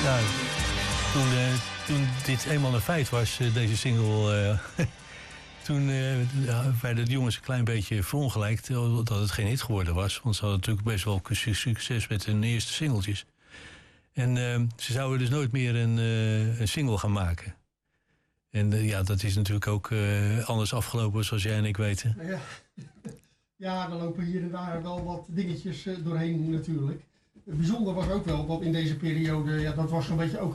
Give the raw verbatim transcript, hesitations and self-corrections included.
Ja, toen, uh, toen dit eenmaal een feit was, uh, deze single... Uh, toen uh, ja, werden de jongens een klein beetje verongelijkt dat het geen hit geworden was. Want ze hadden natuurlijk best wel succes met hun eerste singeltjes. En uh, ze zouden dus nooit meer een, uh, een single gaan maken. En uh, ja, dat is natuurlijk ook uh, anders afgelopen, zoals jij en ik weten. Ja, ja, er lopen hier en daar wel wat dingetjes uh, doorheen natuurlijk. Het bijzonder was ook wel, dat in deze periode, ja, dat was zo'n beetje ook